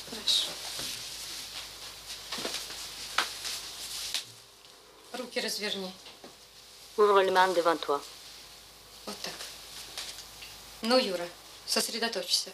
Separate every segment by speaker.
Speaker 1: Хорошо. Руки разверни.
Speaker 2: Ouvre les mains devant toi.
Speaker 1: Вот так. Ну, Юра, сосредоточься.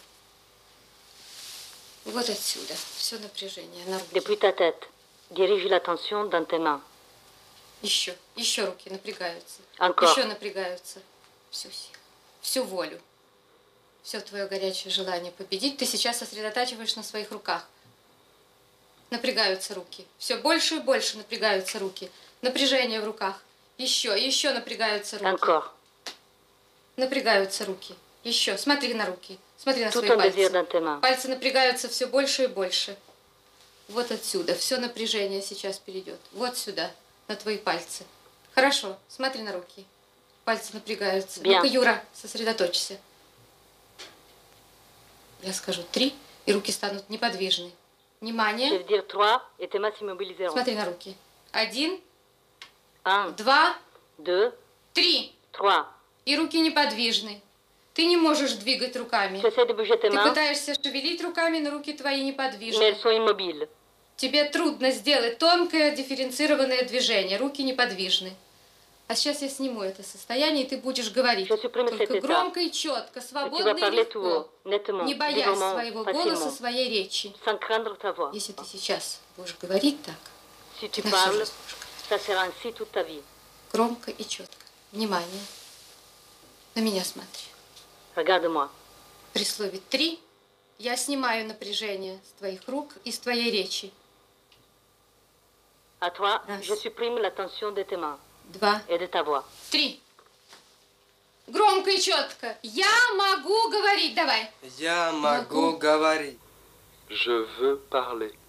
Speaker 1: Вот отсюда. Все напряжение на руки.
Speaker 2: Depuis ta tête, dirige l'attention dans tes mains.
Speaker 1: Еще руки напрягаются.
Speaker 2: Encore.
Speaker 1: Еще напрягаются. Всю силу, всю волю. Все твое горячее желание победить ты сейчас сосредотачиваешь на своих руках. Напрягаются руки. Все больше и больше напрягаются руки. Напряжение в руках. Еще напрягаются руки.
Speaker 2: Encore.
Speaker 1: Напрягаются руки. Еще. Смотри на руки. Смотри на
Speaker 2: Tout
Speaker 1: свои
Speaker 2: ton désir dans
Speaker 1: пальцы.
Speaker 2: tes mains.
Speaker 1: Пальцы напрягаются все больше и больше. Вот отсюда. Все напряжение сейчас перейдет. Вот сюда. На твои пальцы. Хорошо. Смотри на руки. Пальцы напрягаются. Ну-ка, Юра, сосредоточься. Я скажу 3, и руки станут неподвижны. Внимание.
Speaker 2: Je vais dire 3 et tes mains s'immobiliseront.
Speaker 1: Смотри на руки. 1,
Speaker 2: 1,
Speaker 1: 2,
Speaker 2: 2,
Speaker 1: 3.
Speaker 2: 3.
Speaker 1: И руки неподвижны. Ты не можешь двигать руками.
Speaker 2: Tu essaies de bouger tes
Speaker 1: Ты
Speaker 2: mains,
Speaker 1: пытаешься шевелить руками, но руки твои
Speaker 2: mais
Speaker 1: неподвижны.
Speaker 2: elles sont immobiles.
Speaker 1: Тебе трудно сделать тонкое дифференцированное движение. Руки неподвижны. А сейчас я сниму это состояние, и ты будешь говорить. Только громко и четко, свободно и легко. Не боясь своего голоса, своей речи.
Speaker 2: Sans craindre ta voix.
Speaker 1: Если ты сейчас будешь говорить так,
Speaker 2: Si tu
Speaker 1: ты на всю
Speaker 2: parles,
Speaker 1: жизнь будешь говорить.
Speaker 2: ça sera ainsi toute ta vie.
Speaker 1: Громко и четко. Внимание. На меня смотри.
Speaker 2: Regarde-moi.
Speaker 1: При слове 3 я снимаю напряжение с твоих рук и с твоей речи.
Speaker 2: À toi,
Speaker 1: Раз.
Speaker 2: je supprime la tension de tes mains
Speaker 1: 2,
Speaker 2: et de ta voix.
Speaker 1: 3. Громко и четко. Я могу говорить. Давай.
Speaker 3: Я могу говорить.
Speaker 4: Je veux parler.